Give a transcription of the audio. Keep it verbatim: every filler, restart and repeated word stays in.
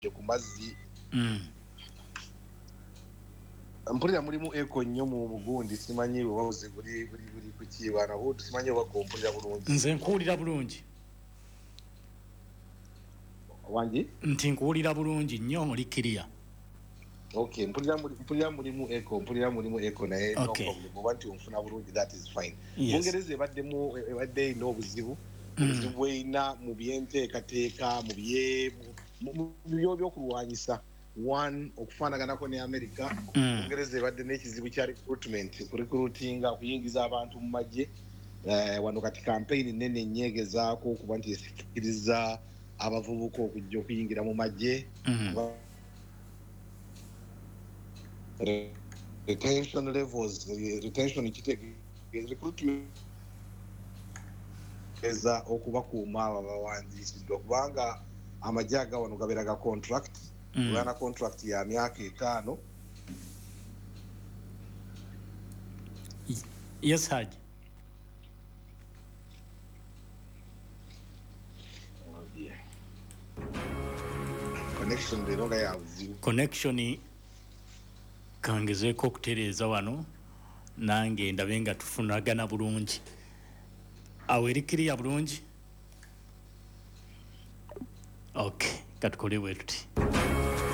ku mazzi. Mm. Mpulira mulimu eko nnyo mu Bugundi simanyi bwe babuze buli buli buli ku kibaana bo simanyi oba kompulira bulungi. Nze nkuwulira bulungi. Wangi? Nti nkuwulira bulungi nnyo oli kiriya. Okay, mpulira mpulira mulimu eko mpulira mulimu eko naye no Okay. problem. Oba nti onfuna bulungi that is fine. Yes. Bungereza ebaddemu ebadde ino obuzibu. Obuzibu bweyina mu byenteekateeka mu bye mu byo by'okulwanyisa. One okufaanaganako ne America. Bungereza ebadde n'ekizibu kya recruitment kurecruitinga kuyingiza abantu mu magye. Eh, wano kati campaign nene nyegezaako okuba nti esikiriza abavubuka okujja okuyingira mu magye. Retention levels, retention recruitment eza okubakuuma abawandiisiddwa kubanga amagye agawano gabeeraga contract ugana contract ya myaka etaano. Yes, Haji. Connection de longa ya uzibu. Connection kangezeeko okutereeza wano nange ndabe nga tufunagana bulungi. Awo erikiriya bulungi? Okay, katukole bwe tuti.